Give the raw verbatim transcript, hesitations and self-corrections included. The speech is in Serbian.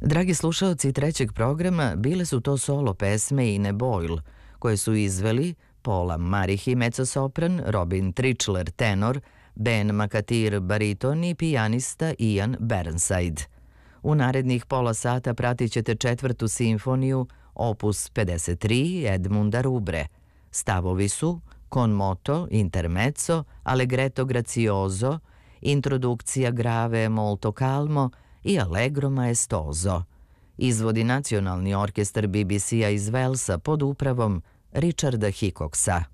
Dragi slušaoci trećeg programa, bile su to solo pesme Ine Boyle, koje su izveli Paula Marihi mezzosopran, Robin Trichler tenor, Ben Makatir bariton i pijanista Ian Burnside. U narednih pola sata pratit ćete četvrtu simfoniju, opus pedeset tri Edmunda Rubre. Stavovi su con moto, intermezzo, allegretto grazioso, introdukcija grave molto calmo i allegro maestoso. Izvodi Nacionalni orkestar B B C-a iz Velsa pod upravom Richarda Hickoxa.